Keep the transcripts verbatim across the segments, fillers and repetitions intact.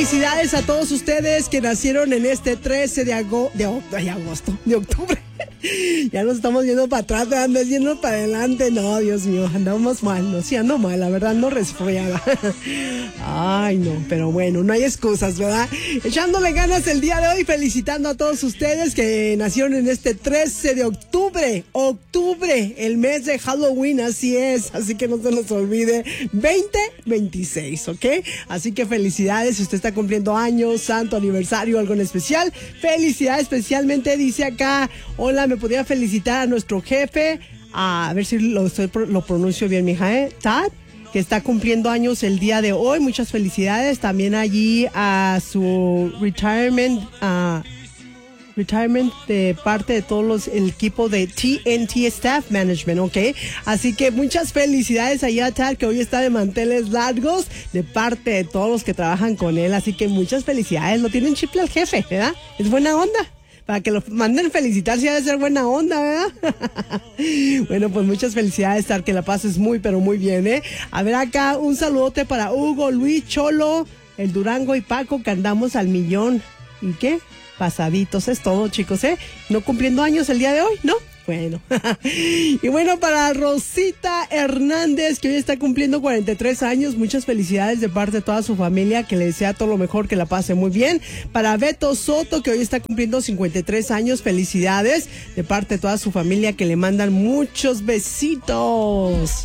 felicidades a todos ustedes que nacieron en este trece de, ago de, de agosto, de octubre. Ya nos estamos yendo para atrás, andas yendo para adelante. No, Dios mío, andamos mal, no, sí ando mal, la verdad, no resfriada. Ay, no, pero bueno, no hay excusas, ¿verdad? Echándole ganas el día de hoy, felicitando a todos ustedes que nacieron en este trece de octubre, octubre, el mes de Halloween, así es, así que no se nos olvide, veinte veintiséis, ¿ok? Así que felicidades, si usted está cumpliendo años, santo, aniversario, algo en especial, felicidades, especialmente dice acá, hola, me podría felicitar a nuestro jefe, a, a ver si lo, estoy, lo pronuncio bien, mija, ¿eh? Tad, que está cumpliendo años el día de hoy, muchas felicidades, también allí a su retirement, uh, retirement de parte de todos los, el equipo de T N T Staff Management, ¿ok? Así que muchas felicidades allá a Tad, que hoy está de manteles largos, de parte de todos los que trabajan con él, así que muchas felicidades, lo tienen chiple al jefe, ¿verdad? Es buena onda. Para que lo manden felicitar, si ha de ser buena onda, ¿verdad? Bueno, pues muchas felicidades, Tar, que la pases muy, pero muy bien, ¿eh? A ver acá, un saludote para Hugo, Luis, Cholo, el Durango y Paco, que andamos al millón. ¿Y qué? Pasaditos, es todo, chicos, ¿eh? No cumpliendo años el día de hoy, ¿no? Bueno, y bueno, para Rosita Hernández, que hoy está cumpliendo cuarenta y tres años, muchas felicidades de parte de toda su familia, que le desea todo lo mejor, que la pase muy bien. Para Beto Soto, que hoy está cumpliendo cincuenta y tres años, felicidades de parte de toda su familia, que le mandan muchos besitos.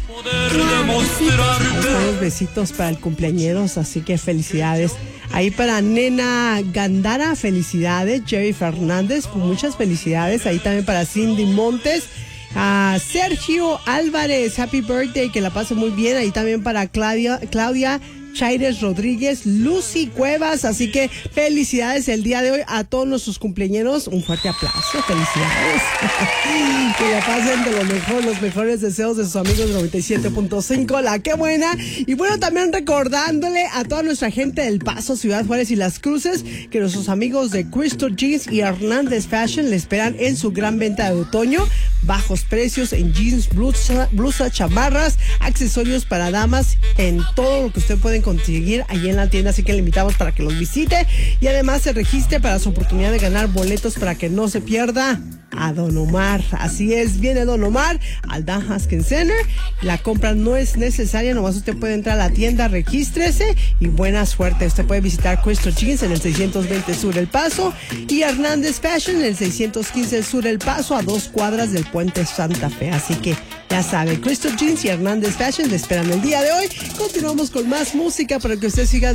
Muchos besitos para el cumpleañeros, así que felicidades. Ahí para Nena Gandara, felicidades. Jerry Fernández, muchas felicidades. Ahí también para Cindy Montes. A Sergio Álvarez, happy birthday, que la pase muy bien. Ahí también para Claudia, Claudia Chaires Rodríguez, Lucy Cuevas. Así que felicidades el día de hoy a todos nuestros cumpleañeros. Un fuerte aplauso, felicidades. Que la pasen de lo mejor, los mejores deseos de sus amigos de noventa y siete punto cinco, La Qué Buena. Y bueno, también recordándole a toda nuestra gente del Paso, Ciudad Juárez y Las Cruces, que nuestros amigos de Crystal Jeans y Hernández Fashion le esperan en su gran venta de otoño. Bajos precios en jeans, blusa, blusa, chamarras, accesorios para damas, en todo lo que usted puede conseguir allí en la tienda, así que le invitamos para que los visite y además se registre para su oportunidad de ganar boletos para que no se pierda a Don Omar. Así es, viene Don Omar al Dan Haskins Center. La compra no es necesaria, nomás usted puede entrar a la tienda, regístrese y buena suerte. Usted puede visitar Crystal Jeans en el seiscientos veinte Sur El Paso y Hernández Fashion en el seiscientos quince Sur El Paso, a dos cuadras del Puente Santa Fe. Así que ya sabe, Crystal Jeans y Hernández Fashion le esperan el día de hoy. Continuamos con más música para que usted siga